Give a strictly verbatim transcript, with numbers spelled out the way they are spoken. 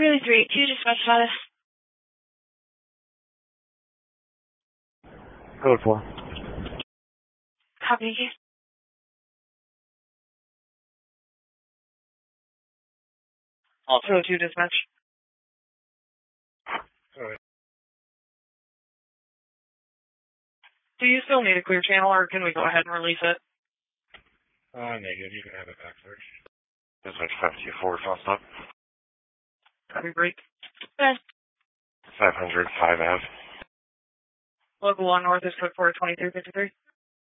Clearly three eight two, dispatch status. Code four. Copy. Also two dispatch. Alright. Do you still need a clear channel, or can we go ahead and release it? Uh, negative. You can have it back search. Dispatch five two four, fast stop. Copy, break. Okay. five hundred five Ave. Local one north is code four twenty-three fifty-three.